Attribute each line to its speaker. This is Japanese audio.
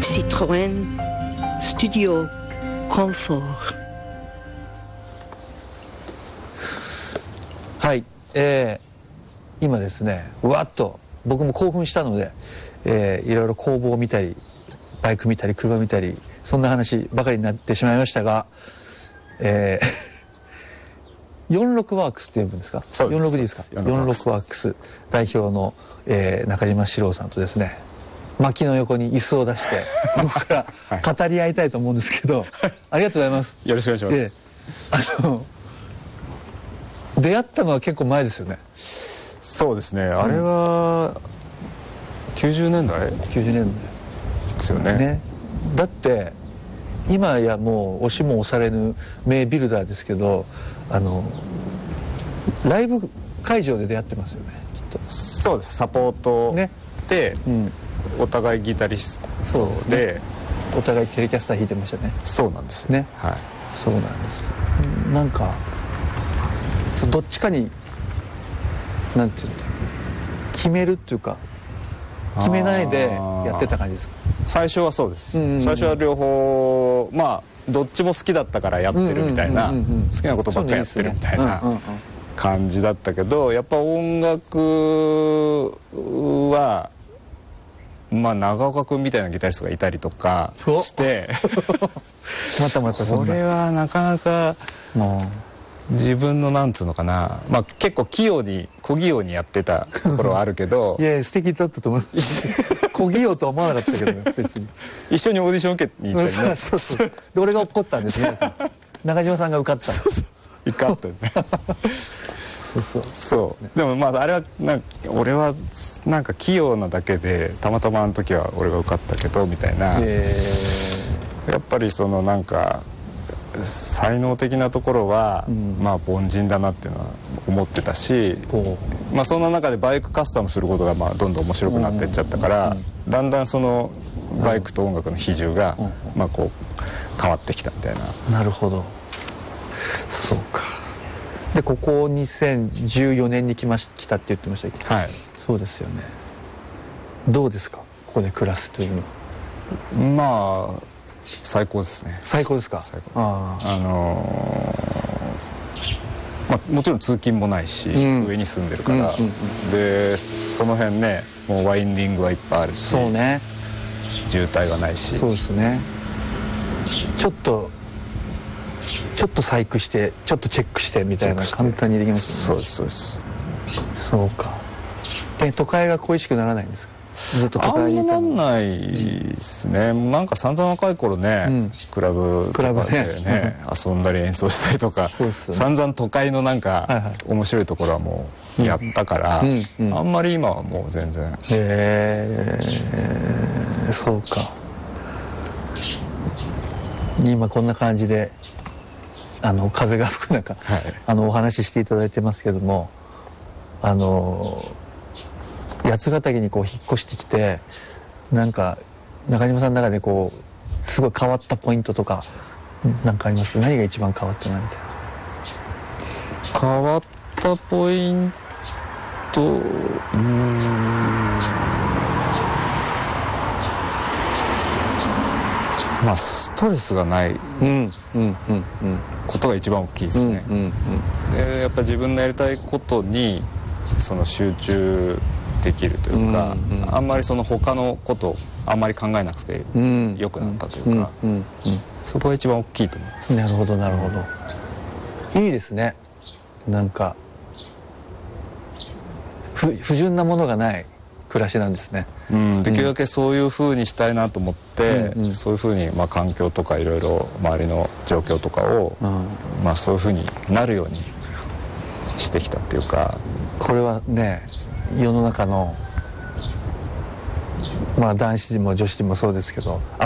Speaker 1: Citroën Studio Comfort。
Speaker 2: はい、今ですね、うわっと僕も興奮したので、いろいろ工房を見たりバイク見たり車見たりそんな話ばかりになってしまいましたが、46ワークスって呼ぶんですか？
Speaker 3: そうです。
Speaker 2: 46でいいですか？46ワークス代表の、中島史郎さんとですね、薪の横に椅子を出して僕から語り合いたいと思うんですけど、ありがとうございます。
Speaker 3: よろしくお願いします。
Speaker 2: 出会ったのは結構前ですよね。
Speaker 3: そうですね、あれは90年代
Speaker 2: 90年代
Speaker 3: ですよね。
Speaker 2: だって今やもう押しも押されぬ名ビルダーですけど、ライブ会場で出会ってますよね、きっと。
Speaker 3: そうです。サポートで、お互いギタリストで、
Speaker 2: お互いテレキャスター弾いてましたね。
Speaker 3: そうなんです
Speaker 2: ね。
Speaker 3: はい、
Speaker 2: そうなんです。なんかどっちかになんていうの決めるっていうか決めないでやってた感じですか？
Speaker 3: 最初はそうです、最初は両方まあどっちも好きだったからやってるみたいな、好きなことばっかりやってるみたいな感じだったけど、やっぱ音楽はまあ長岡君みたいなギタリストがいたりとかして
Speaker 2: また
Speaker 3: これはなかなか自分のなんつうのかな、まあ結構小器用にやってたところはあるけど
Speaker 2: いや素敵だったと思います小器用とは思わなかったけどね、別に
Speaker 3: 一緒にオーディション受けに行ったりね。
Speaker 2: そうで俺が怒ったんですね中島さんが受かった
Speaker 3: 受かったよねそうでもまああれは俺はなんか器用なだけでたまたまあの時は俺が受かったけどみたいな、やっぱりそのなんか才能的なところは、まあ凡人だなっていうのは思ってたし、まあそんな中でバイクカスタムすることがまあどんどん面白くなっていっちゃったから、だんだんそのバイクと音楽の比重がまあこう変わってきたみたいな。
Speaker 2: なるほど、そうか。でここ2014年に来たって言ってましたっけ？
Speaker 3: はい、
Speaker 2: そうですよね。どうですか、ここで暮らすというのは？
Speaker 3: まあ最高ですね。
Speaker 2: 最高ですか？
Speaker 3: 最高です。まあ、もちろん通勤もないし、上に住んでるから、でその辺ねもうワインディングはいっぱいあるし、
Speaker 2: そうね、
Speaker 3: 渋滞はないし、
Speaker 2: そうですね。ちょっと細工してちょっとチェックしてみたいな簡単にできますよね。
Speaker 3: そうです
Speaker 2: そうか。都会が恋しくならないんですか？ずっと都会にいたの？
Speaker 3: あんまなんないですね。なんか散々若い頃ね、クラブとかでね遊んだり演奏したりとか、散々都会のなんか面白いところはもうやったから、あんまり今はもう全然。
Speaker 2: そうか。今こんな感じで風が吹く中、お話ししていただいてますけども、八ヶ岳にこう引っ越してきて、なんか中島さんの中でこうすごい変わったポイントとかなんかあります？何が一番変わったなみたいな。
Speaker 3: 変わったポイント、まあストレスがないことが一番大きいですね。でやっぱり自分のやりたいことにその集中できるというか、あんまりその他のことあんまり考えなくて良くなったというか、そこが一番大きいと思います。
Speaker 2: なるほどなるほど。いいですね。なんか不純なものがない暮らしなんですね。
Speaker 3: できるだけそういう風にしたいなと思って、そういう風にまあ環境とかいろいろ周りの状況とかを、まあそういう風になるようにしてきたっていうか。
Speaker 2: これはね世の中のまあ男子も女子もそうですけど